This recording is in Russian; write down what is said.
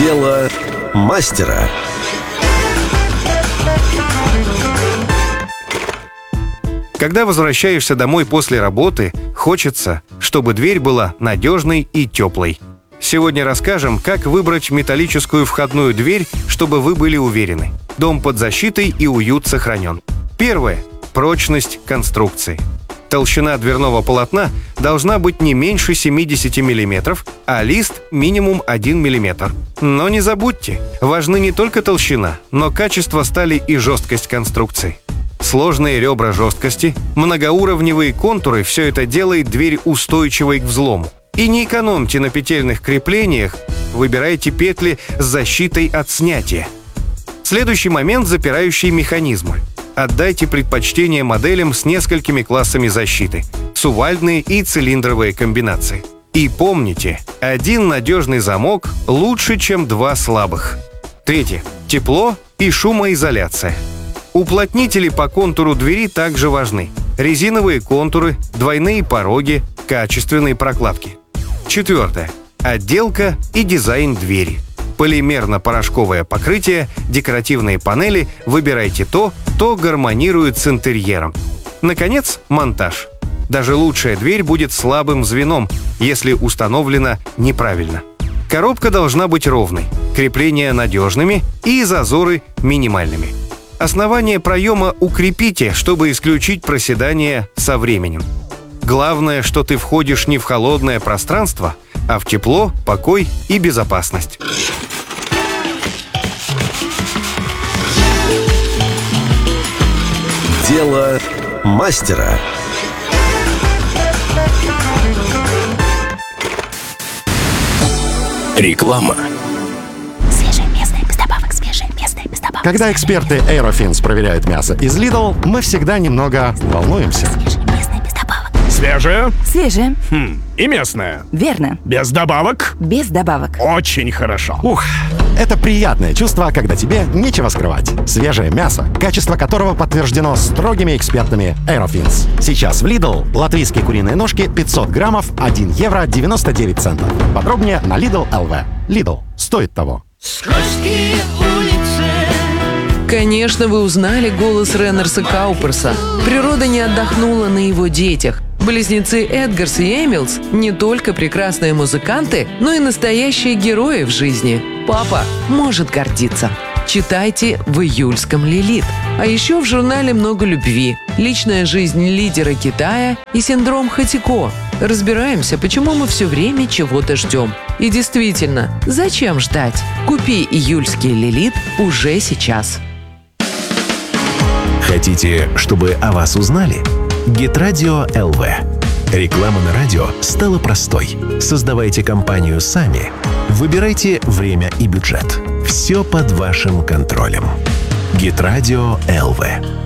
Дело мастера. Когда возвращаешься домой после работы, хочется, чтобы дверь была надежной и теплой. Сегодня расскажем, как выбрать металлическую входную дверь, чтобы вы были уверены. Дом под защитой и уют сохранен. Первое. Прочность конструкции. Толщина дверного полотна должна быть не меньше 70 мм, а лист минимум 1 мм. Но не забудьте, важны не только толщина, но качество стали и жесткость конструкции. Сложные ребра жесткости, многоуровневые контуры – все это делает дверь устойчивой к взлому. И не экономьте на петельных креплениях, выбирайте петли с защитой от снятия. Следующий момент – запирающие механизмы. Отдайте предпочтение моделям с несколькими классами защиты – сувальдные и цилиндровые комбинации. И помните, один надежный замок лучше, чем два слабых. Третье. Тепло и шумоизоляция. Уплотнители по контуру двери также важны. Резиновые контуры, двойные пороги, качественные прокладки. Четвертое. Отделка и дизайн двери. Полимерно-порошковое покрытие, декоративные панели – выбирайте то, что гармонирует с интерьером. Наконец, монтаж. Даже лучшая дверь будет слабым звеном, если установлена неправильно. Коробка должна быть ровной, крепления надежными и зазоры минимальными. Основание проема укрепите, чтобы исключить проседание со временем. Главное, что ты входишь не в холодное пространство, а в тепло, покой и безопасность. Дело мастера. Реклама. Когда эксперты Aerofins проверяют мясо из Lidl, мы всегда немного волнуемся. Свежее? Свежее. И местное? Верно. Без добавок? Без добавок. Очень хорошо. Ух, это приятное чувство, когда тебе нечего скрывать. Свежее мясо, качество которого подтверждено строгими экспертами Aerofins. Сейчас в Lidl латвийские куриные ножки 500 граммов 1 евро 99 центов. Подробнее на Lidl LV. Lidl. Стоит того. Конечно, вы узнали голос Рейнерса Кауперса. Природа не отдохнула на его детях. Близнецы Эдгарс и Эмилс не только прекрасные музыканты, но и настоящие герои в жизни. Папа может гордиться. Читайте в июльском «Лилит». А еще в журнале «Много любви», личная жизнь лидера Китая и синдром Хатико. Разбираемся, почему мы все время чего-то ждем. И действительно, зачем ждать? Купи июльский «Лилит» уже сейчас. Хотите, чтобы о вас узнали? Гитрадио ЛВ. Реклама на радио стала простой. Создавайте компанию сами. Выбирайте время и бюджет. Все под вашим контролем. Гитрадио ЛВ.